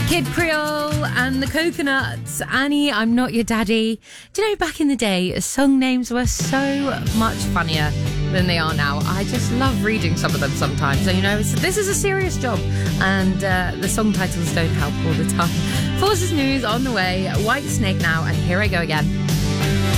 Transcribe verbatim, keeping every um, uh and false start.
Kid Creole and the Coconuts. Annie, I'm Not Your Daddy. Do you know, back in the day, song names were so much funnier than they are now. I just love reading some of them sometimes. So, you know, it's, this is a serious job, and uh, the song titles don't help all the time. Forces News on the way. White Snake now, and here I go again.